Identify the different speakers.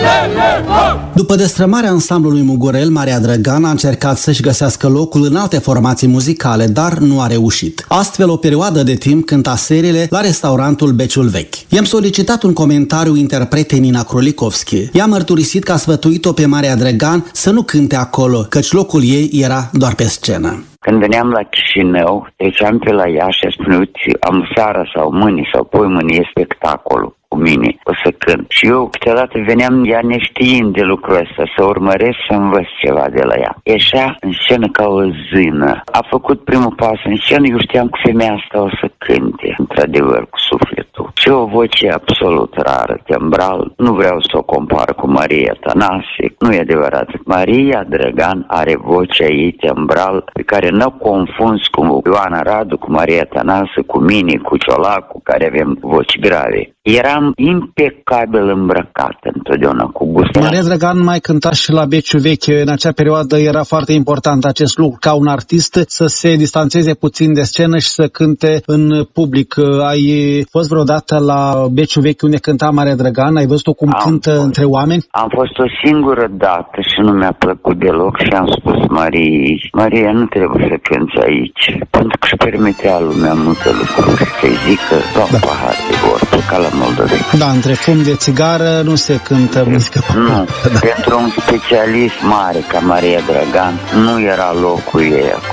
Speaker 1: După destrămarea ansamblului Mugurel, Maria Drăgan a încercat să-și găsească locul în alte formații muzicale, dar nu a reușit. Astfel, o perioadă de timp cânta seriile la restaurantul Beciul Vechi. I-am solicitat un comentariu interpretei Nina Krolikowski. I-a mărturisit că a sfătuit-o pe Maria Drăgan să nu cânte acolo, căci locul ei era doar pe scenă.
Speaker 2: Când veneam la Chișinău, treceam pe la Iași și spune, uite, am seara sau mâine sau poi mâine e spectacolul cu mine, o să cânt. Și eu câteodată veneam ea neștiind de lucrul ăsta, să urmăresc să învăț ceva de la ea. Ieșea în scenă ca o zână. A făcut primul pas în scenă, eu știam că femeia asta o să cânte, într-adevăr, cu sufletul. Și o voce absolut rară, tembral. Nu vreau să o compar cu Maria Tănase, nu e adevărat. Maria Drăgan are vocea ei tembral, pe care nu o confunzi cu Ioana Radu, cu Maria Tănase, cu mine, cu Ciolacu, care avem voci grave. Eram impecabil îmbrăcat întotdeauna, cu gust.
Speaker 3: Maria Drăgan mai cânta și la Beciul Vechi. În acea perioadă era foarte important acest lucru, ca un artist să se distanțeze puțin de scenă și să cânte în public. Ai fost vreodată la Beciul Vechi unde cânta Maria Drăgan? Ai văzut-o cum cântă între oameni?
Speaker 2: Am fost o singură dată și nu mi-a plăcut deloc și am spus Maria, nu trebuie să cânti aici, pentru că își permitea lumea multe lucruri, să-i zică, doamne, pahar de vorbă, ca la Moldovei.
Speaker 3: Da, între fum de țigară nu se cântă muzică populară.
Speaker 2: Nu, pentru un specialist mare ca Maria Drăgan nu era locul ei.